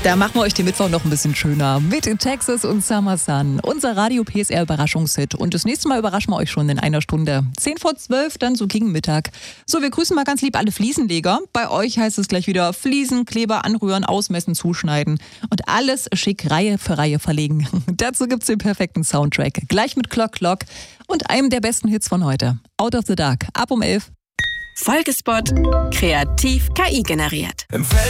Da machen wir euch den Mittwoch noch ein bisschen schöner mit Texas und Summer Sun, unser Radio PSR Überraschungshit. Und das nächste Mal überraschen wir euch schon in einer Stunde. 10:10, dann so gegen Mittag. So, wir grüßen mal ganz lieb alle Fliesenleger. Bei euch heißt es gleich wieder Fliesen, Kleber anrühren, ausmessen, zuschneiden und alles schick Reihe für Reihe verlegen. Dazu gibt's den perfekten Soundtrack. Gleich mit Clock Clock und einem der besten Hits von heute. Out of the Dark, ab um 11. Folgespot, kreativ KI generiert.